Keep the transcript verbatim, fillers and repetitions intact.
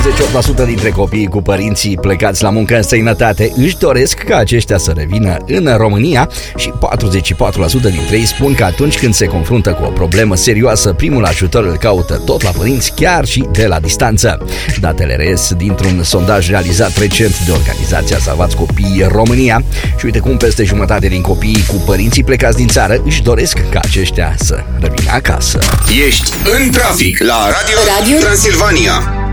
patruzeci și opt la sută dintre copiii cu părinții plecați la muncă în străinătate își doresc ca aceștia să revină în România și patruzeci și patru la sută dintre ei spun că atunci când se confruntă cu o problemă serioasă, primul ajutor îl caută tot la părinți, chiar și de la distanță. Datele reies dintr-un sondaj realizat recent de organizația Salvați Copiii România și uite cum peste jumătate din copiii cu părinții plecați din țară își doresc ca aceștia să revină acasă. Ești în trafic la Radio, Radio Transilvania.